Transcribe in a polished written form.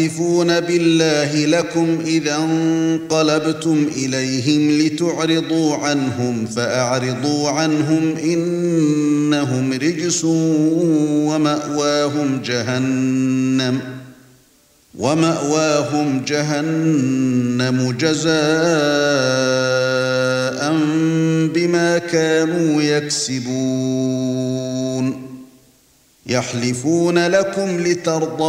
يحلفون بالله لكم إذا انقلبتم إليهم لتعرضوا عنهم فأعرضوا عنهم إنهم رجس ومأواهم جهنم جزاء بما كانوا يكسبون يحلفون لكم لترضوا